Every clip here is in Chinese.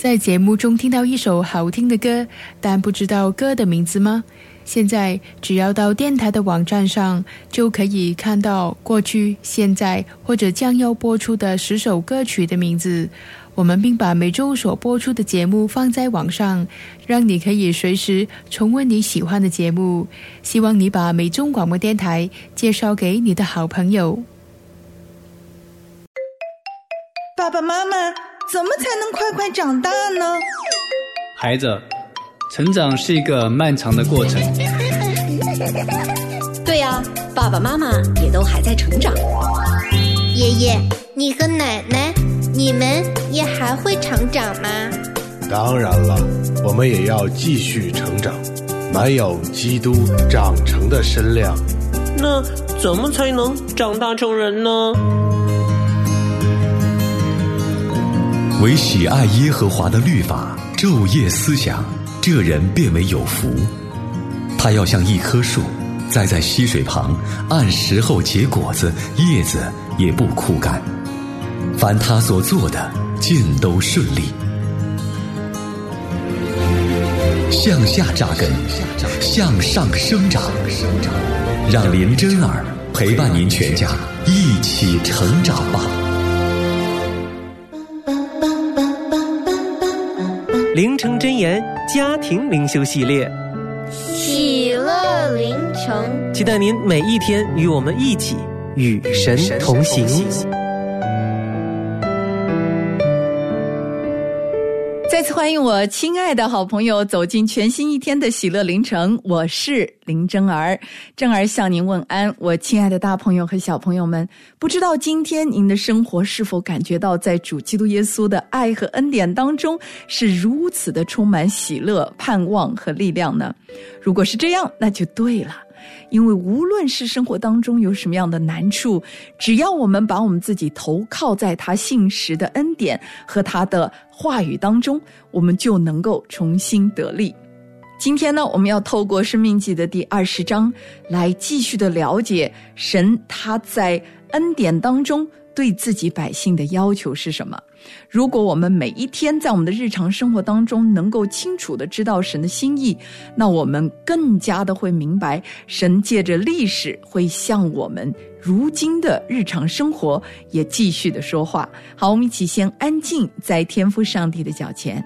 在节目中听到一首好听的歌，但不知道歌的名字吗？现在只要到电台的网站上，就可以看到过去、现在或者将要播出的10首歌曲的名字。我们并把每周所播出的节目放在网上，让你可以随时重温你喜欢的节目。希望你把美中广播电台介绍给你的好朋友。 爸爸妈妈，怎么才能快快长大呢？ 孩子，成长是一个漫长的过程。 对呀，爸爸妈妈也都还在成长。 爷爷，你和奶奶，你们也还会成长吗？ 当然了，我们也要继续成长，满有基督长成的身量。 那怎么才能长大成人呢？ 唯喜爱耶和华的律法，昼夜思想，这人便为有福。他要像一棵树，栽在溪水旁，按时候结果子，叶子也不枯干。凡他所做的，尽都顺利。向下扎根，向上生长，让林真儿陪伴您全家一起成长吧。 灵城真言家庭灵修系列， 喜乐灵城， 期待您每一天与我们一起与神同行。 再次欢迎我亲爱的好朋友走进全新一天的喜乐灵城，我是林真儿。真儿向您问安，我亲爱的大朋友和小朋友们，不知道今天您的生活是否感觉到在主基督耶稣的爱和恩典当中是如此的充满喜乐、盼望和力量呢？如果是这样，那就对了。因为无论是生活当中有什么样的难处，只要我们把我们自己投靠在他信实的恩典和他的话语当中，我们就能够重新得力。今天呢，我们要透过申命记的第20章来继续的了解神他在恩典当中对自己百姓的要求是什么。如果我们每一天在我们的日常生活当中能够清楚的知道神的心意，那我们更加的会明白神借着历史会向我们如今的日常生活也继续的说话。好，我们一起先安静在天父上帝的脚前。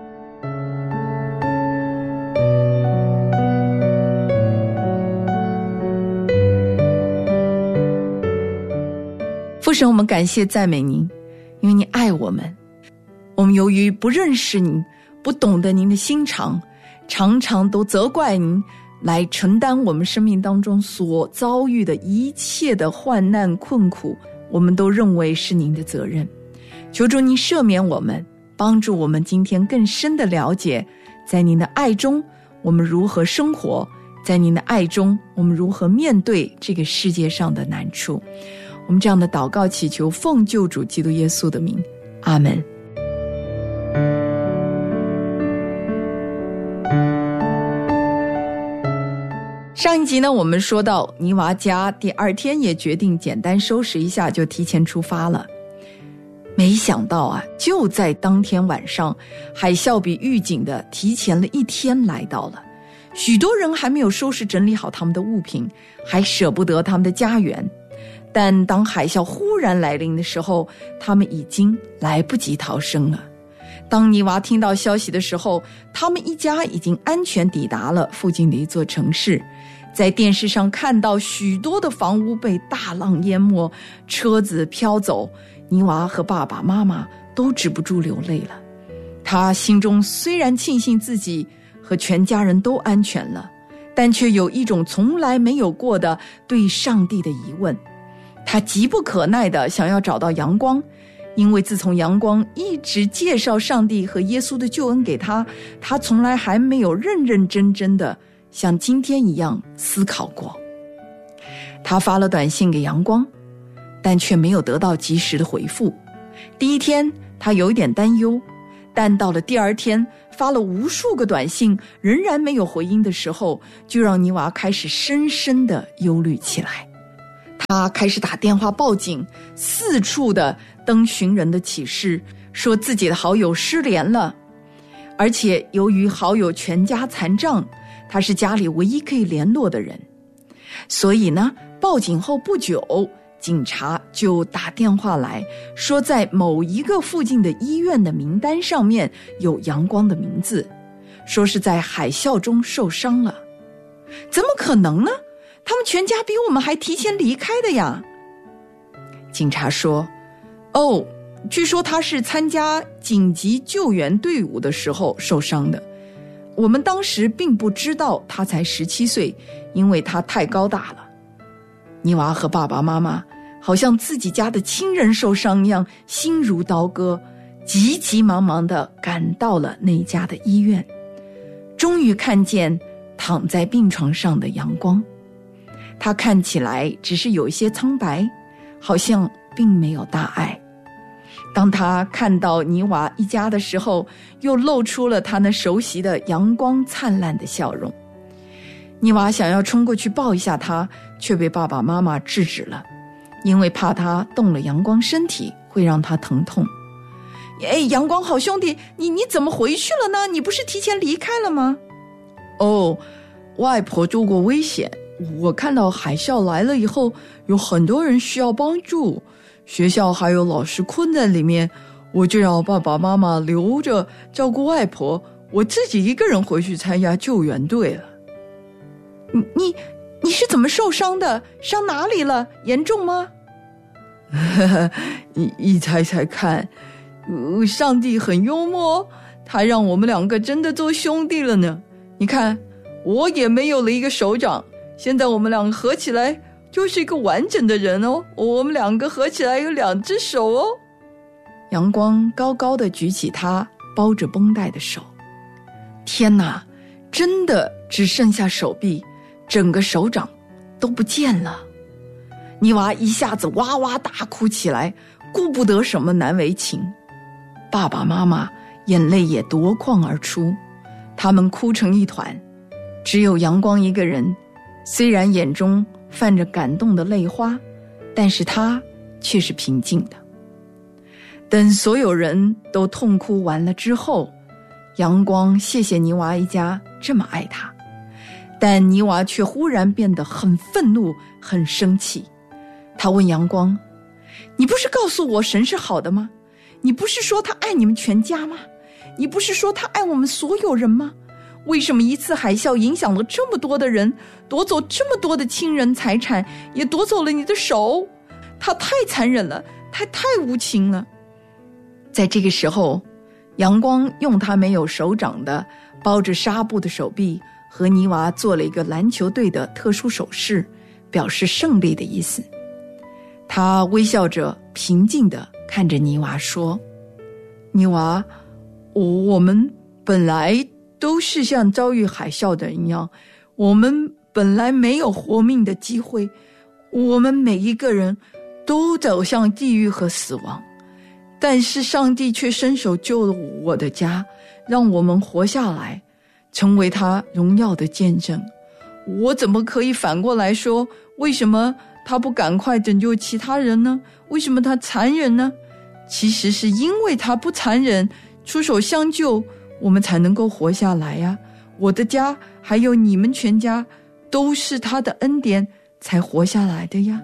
父神，我们感谢赞美您，因为你爱我们。我们由于不认识您，不懂得您的心肠，常常都责怪您，来承担我们生命当中所遭遇的一切的患难困苦，我们都认为是您的责任。求主您赦免我们，帮助我们今天更深的了解，在您的爱中我们如何生活，在您的爱中我们如何面对这个世界上的难处。我们这样的祷告祈求，奉救主基督耶稣的名，阿们。上一集呢，我们说到尼娃家第2天也决定简单收拾一下，就提前出发了。没想到啊，就在当天晚上，海啸比预警的提前了1天来到了。许多人还没有收拾整理好他们的物品，还舍不得他们的家园。但当海啸忽然来临的时候，他们已经来不及逃生了。当尼娃听到消息的时候，他们一家已经安全抵达了附近的一座城市。在电视上看到许多的房屋被大浪淹没，车子飘走，尼娃和爸爸妈妈都止不住流泪了。他心中虽然庆幸自己和全家人都安全了，但却有一种从来没有过的对上帝的疑问。他急不可耐地想要找到阳光，因为自从阳光一直介绍上帝和耶稣的救恩给他，他从来还没有认认真真的像今天一样思考过。他发了短信给阳光，但却没有得到及时的回复。第1天他有一点担忧，但到了第2天发了无数个短信仍然没有回音的时候，就让尼娃开始深深的忧虑起来。他开始打电话报警，四处的登寻人的启事， 说自己的好友失联了，而且由于好友全家残障，他是家里唯一可以联络的人，所以呢，报警后不久，警察就打电话来说，在某一个附近的医院的名单上面有阳光的名字，说是在海啸中受伤了。怎么可能呢？他们全家比我们还提前离开的呀。警察说，据说他是参加紧急救援队伍的时候受伤的，我们当时并不知道他才17岁，因为他太高大了。妮娃和爸爸妈妈好像自己家的亲人受伤一样，心如刀割，急急忙忙地赶到了那家的医院，终于看见躺在病床上的阳光。他看起来只是有一些苍白，好像并没有大碍。当他看到妮娃一家的时候，又露出了他那熟悉的阳光灿烂的笑容。妮娃想要冲过去抱一下他，却被爸爸妈妈制止了，因为怕他动了阳光身体会让他疼痛。阳光好兄弟，你怎么回去了呢？你不是提前离开了吗？外婆度过危险，我看到海啸来了以后，有很多人需要帮助，学校还有老师困在里面，我就让爸爸妈妈留着照顾外婆，我自己一个人回去参加救援队了。你是怎么受伤的？伤哪里了？严重吗？你猜猜看，上帝很幽默，他让我们两个真的做兄弟了呢。你看，我也没有了一个手掌，现在我们两个合起来就是一个完整的人哦，我们两个合起来有2只手哦。阳光高高地举起他包着绷带的手，天哪，真的只剩下手臂，整个手掌都不见了。妮娃一下子哇哇大哭起来，顾不得什么难为情。爸爸妈妈眼泪也夺眶而出，他们哭成一团，只有阳光一个人，虽然眼中泛着感动的泪花，但是他却是平静的。等所有人都痛哭完了之后，阳光谢谢妮娃一家这么爱他，但妮娃却忽然变得很愤怒，很生气。他问阳光，你不是告诉我神是好的吗？你不是说他爱你们全家吗？你不是说他爱我们所有人吗？为什么一次海啸影响了这么多的人，夺走这么多的亲人财产，也夺走了你的手？他太残忍了，他太无情了。在这个时候，阳光用他没有手掌的包着纱布的手臂和妮娃做了一个篮球队的特殊手势，表示胜利的意思。他微笑着平静地看着妮娃说，妮娃，我们本来都是像遭遇海啸的人一样，我们本来没有活命的机会，我们每一个人都走向地狱和死亡，但是上帝却伸手救了我的家，让我们活下来，成为他荣耀的见证。我怎么可以反过来说，为什么他不赶快拯救其他人呢？为什么他残忍呢？其实是因为他不残忍，出手相救，我们才能够活下来呀。我的家还有你们全家都是他的恩典才活下来的呀。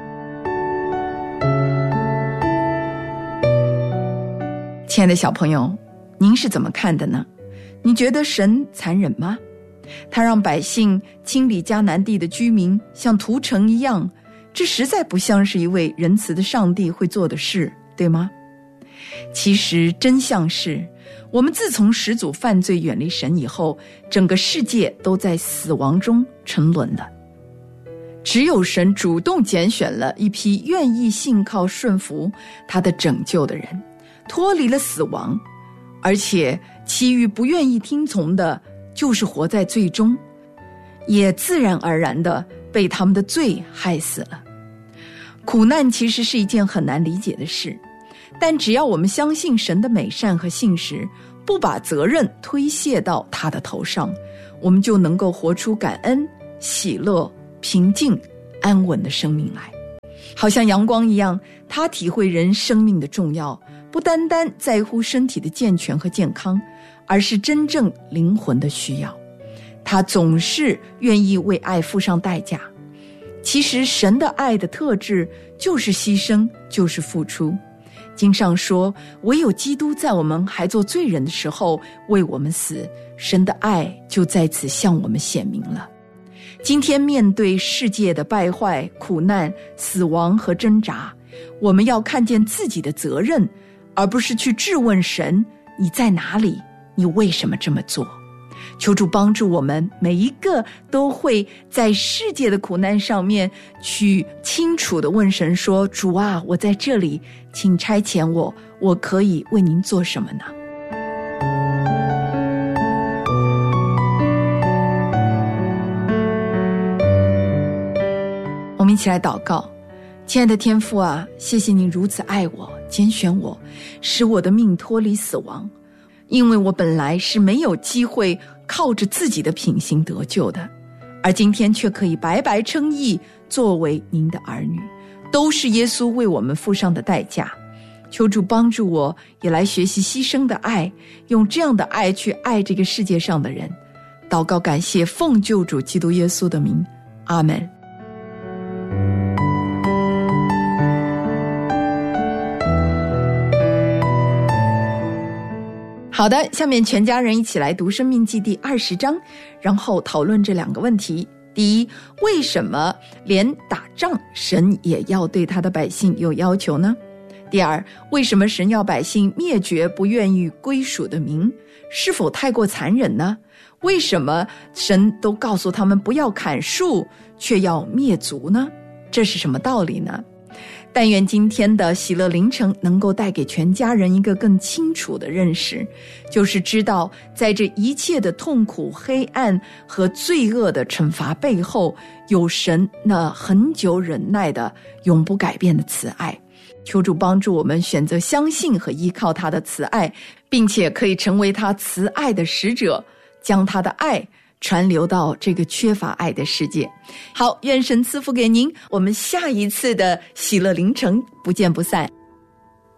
亲爱的小朋友，您是怎么看的呢？你觉得神残忍吗？他让百姓清理迦南地的居民像屠城一样，这实在不像是一位仁慈的上帝会做的事，对吗？其实真相是，我们自从始祖犯罪远离神以后，整个世界都在死亡中沉沦了。只有神主动拣选了一批愿意信靠顺服他的拯救的人，脱离了死亡，而且其余不愿意听从的就是活在罪中，也自然而然地被他们的罪害死了。苦难其实是一件很难理解的事，但只要我们相信神的美善和信实，不把责任推卸到他的头上，我们就能够活出感恩、喜乐、平静、安稳的生命来。好像阳光一样，他体会人生命的重要， 不单单在乎身体的健全和健康，而是真正灵魂的需要。他总是愿意为爱付上代价。其实神的爱的特质就是牺牲，就是付出。经上说，唯有基督在我们还做罪人的时候为我们死，神的爱就在此向我们显明了。今天面对世界的败坏、苦难、死亡和挣扎，我们要看见自己的责任，而不是去质问神，你在哪里？你为什么这么做？求主帮助我们，每一个都会在世界的苦难上面去清楚地问神说，主啊，我在这里，请差遣我，我可以为您做什么呢？我们一起来祷告。亲爱的天父啊，谢谢你如此爱我，拣选我，使我的命脱离死亡。因为我本来是没有机会靠着自己的品行得救的，而今天却可以白白称义，作为您的儿女，都是耶稣为我们付上的代价。求主帮助我，也来学习牺牲的爱，用这样的爱去爱这个世界上的人。祷告感谢，奉救主基督耶稣的名，阿们。好的，下面全家人一起来读《申命记》第20章，然后讨论这2个问题。第一，为什么连打仗神也要对他的百姓有要求呢？第二，为什么神要百姓灭绝不愿意归属的民？是否太过残忍呢？为什么神都告诉他们不要砍树，却要灭族呢？这是什么道理呢？但愿今天的喜乐凌晨能够带给全家人一个更清楚的认识，就是知道在这一切的痛苦、黑暗和罪恶的惩罚背后，有神那很久忍耐的永不改变的慈爱。求主帮助我们选择相信和依靠他的慈爱，并且可以成为他慈爱的使者，将他的爱传流到这个缺乏爱的世界。好，愿神赐福给您，我们下一次的喜乐凌晨不见不散。